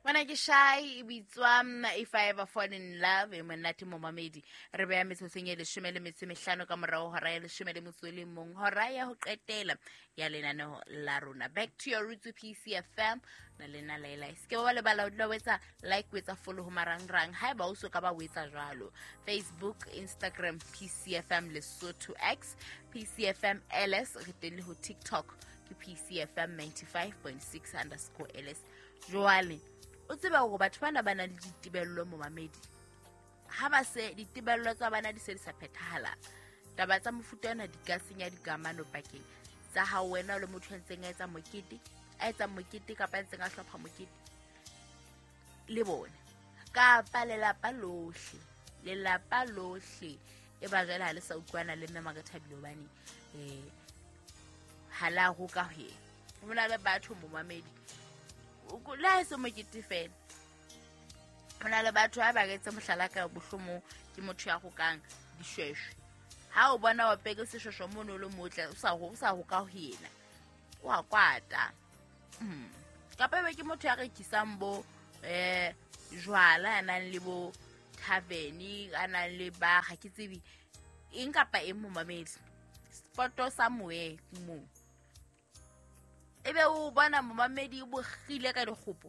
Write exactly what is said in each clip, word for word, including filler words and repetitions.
When I get shy, it's um if I ever fall in love, and when Nati Momamedi, Rebea Missing the Shimele Missimichano Camaro, Horaya, Shimele Musuli Mung, Horaya, Hoketela, Yalina no Laruna. Back to your roots with P C F M, Nalina Layla. Skewala Balaweza, like with a full Humarang Rang, Hiba also Kaba with a Ralo. Facebook, Instagram, P C F M Lesotho X, P C F M L S, Retelihu TikTok, P C F M ninety-five point six underscore L S. Joali. O tseba go batho bana bana le ditibello mo mamedi ha ba se ditibello tsa bana di se di sa phethala taba tsa mofuta ona di ka senya dikamano pakeng tsa ha wena le motho ntseng a etsa mokete a etsa mokete ka pa ntseng a hlopha mokete le bone ka pa lelapa lohle lelapa lohle e ba jela le sa utlwana le mme Makathabile bane eh hala go ka he mona le batho mo mamedi la se mo kitifela ona le batho ba ba getse mohlala ka bohlomo ke motho ya go kang dishweshwe ha o bona wa peke seshweshwe mono le motle o sa go sa go ka ho yena wa kwata mm ka pa be ke motho ya re kisambo eh jwala ana le bo taveni ana le ba ga ke tsebi eng kapa e mo mamedi photo somewhere mo ebe o bona momamedi o bogile ka digopo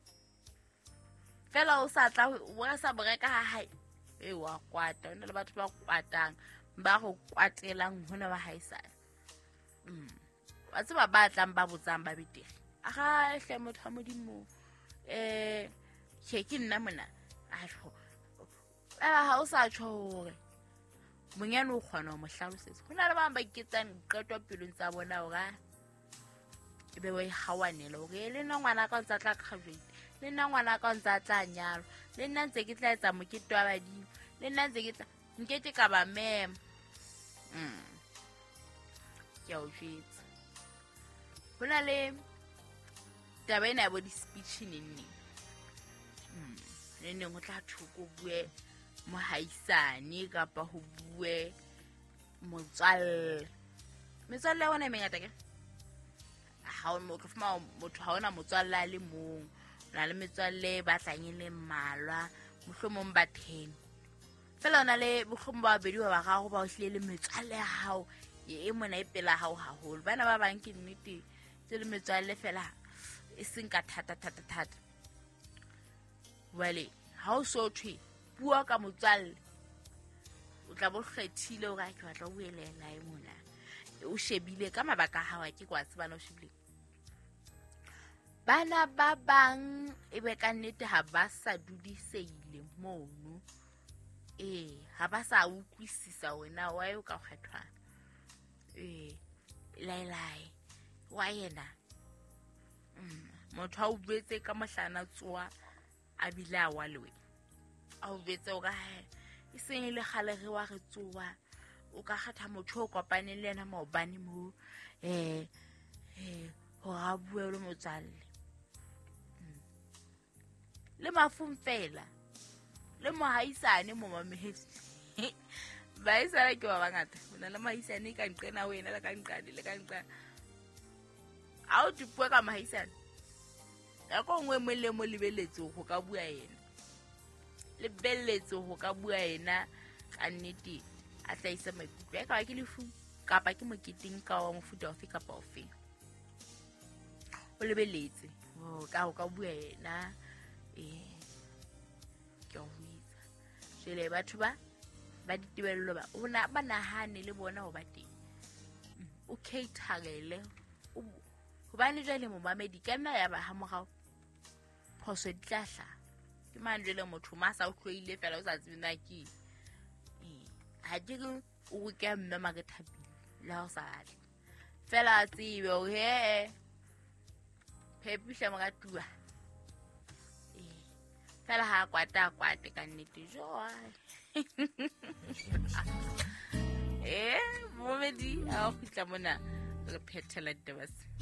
fela o sa tla o sa boreka ha hae e wa kwata ona le batho ba kwatang ba go kwatelang hona ba haisana mm wa tseba ba tlang ba botsang ba betere aga hle motho a modimo eh ke ke nna mona a tlo a ha o sa tshore monyane o kgona mo hlalosetsa hona le ba ba iketsang qetwa pelong tsa bona o ga ebe we hawanela o re le nna ngwana ka ntsa tla graduate le nna ngwana ka ntsa tla nyalo le nna ntse ke tla etsa mokete wa badimo le nna ntse ke tla nkete ka ba mem mm ke o jitse bona le taba ena bo di speech nini mm le ne go tla thoko bue mo haisane ka pa ho bue motswalle metswalle ona mengata ke ha o mo tlofa motho ha ona motswalla le mong na le metswalle ba tlanyele mmalwa mohlomong ba ten fela ona le bohlomong ba bedi ba ga go ba o hlile le metswalle ya hao e mona e pela hao haholo bana ba bang ke nnete tse le metswalle fela e seng ka thata thata thata wale ha o so thwe bua ka motswalle o tla bo kgethile o ga ke batla o buelela e mona o shebile ka mabaka a hawa ke kwa tsebana o shebile bana ba bang e be ka nnete ha ba sa dudiseile mono eh ha ba sa utlwisisa wena wa yo ka kgethwa eh lailai wa yena mm motho a o betse ka mohlana tsoa a bila wa lewe a o betse o ka e seng le khalere wa re tsoa o ka kgatha motho o kopaneng le ena maobane mo eh eh ho ga bue le motsalle le mafumfela le mohaisane mo mamehedi ba isala ke ba bangata bona le mohaisane ka nqena wena le ka nqane le ka nqa a o dipua ka mohaisane ya go ngwe mo le mo lebeletso go ka bua yena le belletso go ka bua yena ka nnete a tla isa maikutlo ya ka ke lefu kapa ke moketing ka wa mofuta ofe kapa ofe o lebeletse o ka go ka bua yena eh ke o itse jele batho ba ba ditebello ba ona ba nahane le bona ho ba teng o caterele o hobane jale mo mamedi ka nna ya ba ha mogao phoso ditlatla ke man jele motho ma sa o tloile fela o sa tsebina ke eh ha ke o ke mme Makathabile la o sa fela tsebe o he phepisa Makatua eh fela ha kwata kwate ka nnete joa eh momedi a o fitla mona re phethela dibase